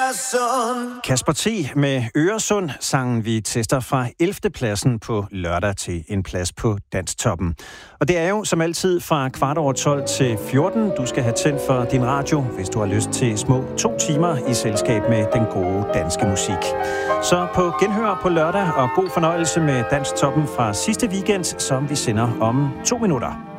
Øresund. Kasper T. med Øresund sangen vi tester fra 11. pladsen på lørdag til en plads på Danstoppen. Og det er jo som altid fra 12:15 til 14. Du skal have tændt for din radio, hvis du har lyst til små 2 timer i selskab med den gode danske musik. Så på genhør på lørdag, og god fornøjelse med Danstoppen fra sidste weekend, som vi sender om 2 minutter.